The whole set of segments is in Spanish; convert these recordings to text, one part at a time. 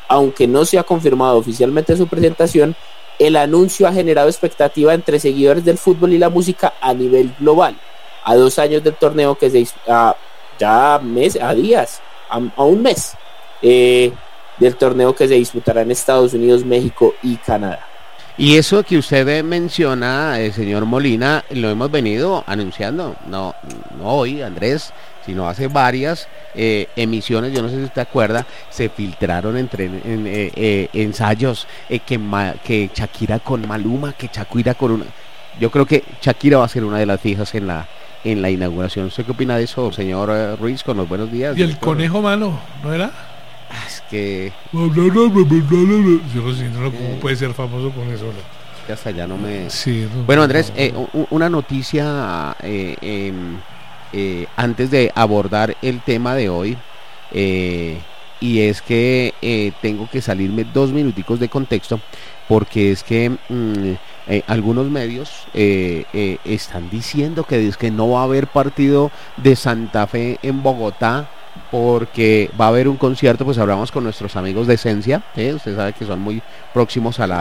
aunque no se ha confirmado oficialmente su presentación, el anuncio ha generado expectativa entre seguidores del fútbol y la música a nivel global. A 2 años del torneo que se a un mes del torneo que se disputará en Estados Unidos, México y Canadá. Y eso que usted menciona, señor Molina, lo hemos venido anunciando, no hoy, Andrés, sino hace varias emisiones. Yo no sé si usted acuerda, se filtraron ensayos que Shakira con Maluma, que Shakira con una... Yo creo que Shakira va a ser una de las fijas en la inauguración. ¿Usted qué opina de eso, señor Ruiz? Con los buenos días. ¿Y el conejo malo, no era? Es que... Yo no sé, ¿cómo puede ser famoso con eso? Que hasta ya no me... Sí, bueno, Andrés, una noticia antes de abordar el tema de hoy, y es que tengo que salirme 2 minuticos de contexto, porque es que algunos medios están diciendo que no va a haber partido de Santa Fe en Bogotá, porque va a haber un concierto. Pues hablamos con nuestros amigos de Esencia, usted sabe que son muy próximos a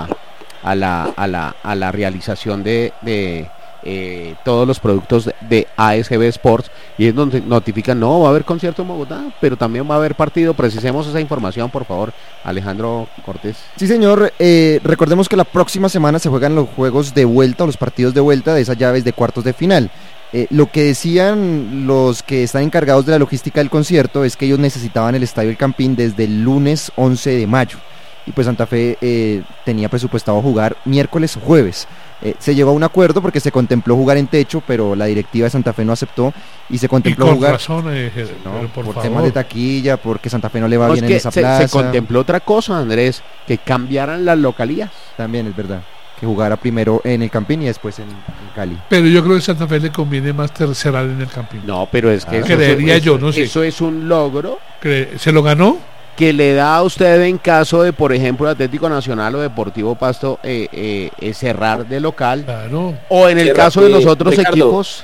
la realización de todos los productos de ASB Sports, y es donde notifican, no, va a haber concierto en Bogotá, pero también va a haber partido. Precisemos esa información, por favor, Alejandro Cortés. Sí, señor, recordemos que la próxima semana se juegan los juegos de vuelta, o los partidos de vuelta de esas llaves de cuartos de final. Lo que decían los que están encargados de la logística del concierto es que ellos necesitaban el Estadio El Campín desde el lunes 11 de mayo, y pues Santa Fe tenía presupuestado jugar miércoles o jueves. Se llegó a un acuerdo porque se contempló jugar en techo, pero la directiva de Santa Fe no aceptó, y se contempló jugar razón, por temas de taquilla, porque Santa Fe no le va bien en esa plaza. Se contempló otra cosa, Andrés, que cambiaran las localías. También es verdad, que jugara primero en el Campín y después en Cali. Pero yo creo que a Santa Fe le conviene más cerrar en el Campín. No, pero es que eso es un logro. ¿Se lo ganó? Que le da a usted, en caso de, por ejemplo, Atlético Nacional o Deportivo Pasto, cerrar de local. Claro. O en el caso de los otros equipos,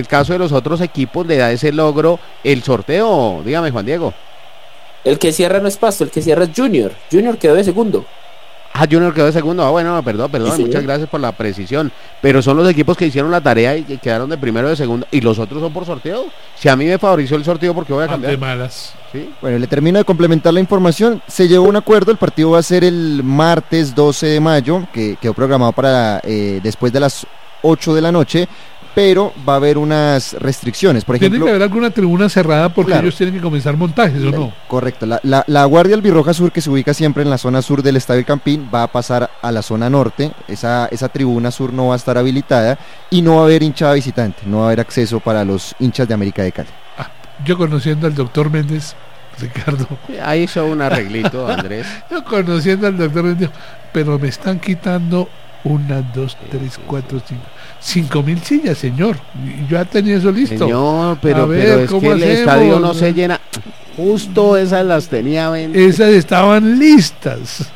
le da ese logro el sorteo. Dígame, Juan Diego. El que cierra no es Pasto, el que cierra es Junior. Junior quedó de segundo. Junior quedó de segundo. Bueno, perdón, sí, muchas gracias por la precisión. Pero son los equipos que hicieron la tarea y que quedaron de primero, de segundo, y los otros son por sorteo. Si a mí me favoreció el sorteo, ¿por qué voy a cambiar? De malas. ¿Sí? Bueno, le termino de complementar la información. Se llegó a un acuerdo, el partido va a ser el martes 12 de mayo, que quedó programado para después de las 8 de la noche, pero va a haber unas restricciones. Por ejemplo, tiene que haber alguna tribuna cerrada porque ellos tienen que comenzar montajes, ¿o no? Correcto, la Guardia Albirroja Sur, que se ubica siempre en la zona sur del Estadio El Campín, va a pasar a la zona norte. Esa tribuna sur no va a estar habilitada y no va a haber hinchada visitante, no va a haber acceso para los hinchas de América de Cali. Yo conociendo al doctor Méndez, Ricardo, ahí hizo un arreglito, Andrés. Yo conociendo al doctor Méndez, pero me están quitando 1, 2, 3, 4, 5.000 sillas, señor. Yo ya tenía eso listo. Señor, pero es que el estadio no se llena. Justo esas las tenía vendidas. Esas estaban listas.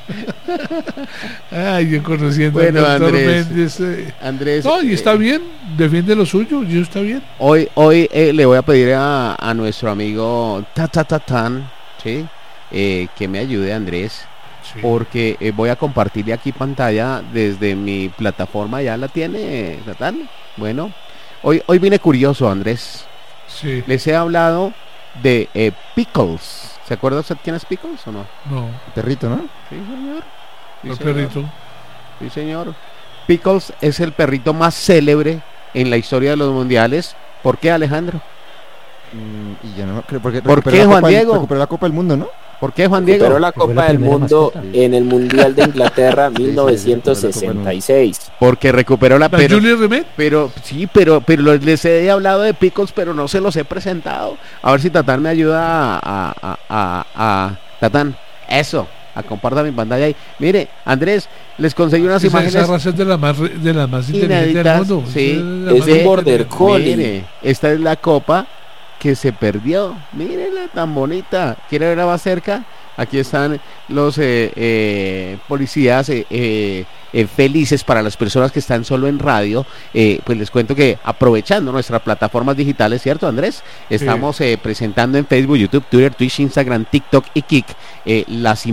Ay, yo conociendo al doctor Méndez. Andrés. No, y está bien, defiende lo suyo, y eso está bien. Hoy le voy a pedir a nuestro amigo Tatán, ¿sí? Que me ayude, Andrés. Sí. Porque voy a compartirle aquí pantalla desde mi plataforma. Ya la tiene, Tatán. Bueno, hoy vine curioso, Andrés. Sí. Les he hablado de Pickles. ¿Se acuerda usted quién es Pickles o no? No. Perrito, ¿no? Sí, señor. El perrito. Sí, señor. Pickles es el perrito más célebre en la historia de los mundiales. ¿Por qué, Alejandro? Y ya no creo. ¿Por qué, Juan Diego? Recuperó la Copa del Mundo, ¿no? ¿Por qué, Juan Diego? Recuperó la Copa del Mundo en el Mundial de Inglaterra 1966. Porque recuperó la... Junior Remet. Pero les he hablado de Pickles, pero no se los he presentado. A ver si Tatán me ayuda a Tatán. Eso, a compartir mi pantalla ahí. Mire, Andrés, les conseguí unas imágenes. Esa raza es de las más inteligentes del mundo. Sí, es un border collie. Mire, esta es la copa que se perdió. Mírenla, tan bonita. ¿Quiere verla más cerca? Aquí están los policías felices. Para las personas que están solo en radio, pues les cuento que aprovechando nuestras plataformas digitales, ¿cierto, Andrés? Estamos presentando en Facebook, YouTube, Twitter, Twitch, Instagram, TikTok y Kik las